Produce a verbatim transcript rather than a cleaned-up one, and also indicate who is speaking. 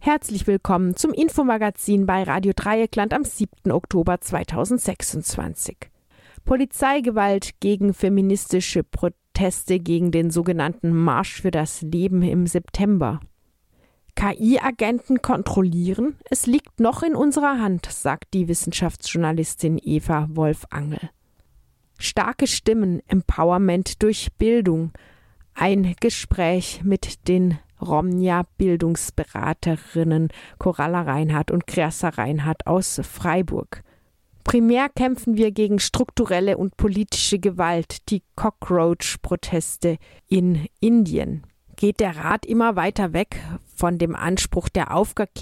Speaker 1: Herzlich willkommen zum Infomagazin bei Radio Dreieckland am siebten Oktober zweitausendsechsundzwanzig. Polizeigewalt gegen feministische Proteste gegen den sogenannten Marsch für das Leben im September. K I-Agenten kontrollieren? Es liegt noch in unserer Hand, sagt die Wissenschaftsjournalistin Eva Wolf-Angel. Starke Stimmen, Empowerment durch Bildung. Ein Gespräch mit den Romja-Bildungsberaterinnen Coralla Reinhardt und Kressa Reinhardt aus Freiburg. Primär kämpfen wir gegen strukturelle und politische Gewalt, die Cockroach-Proteste in Indien. Geht der Rat immer weiter weg von dem Anspruch der Aufklärung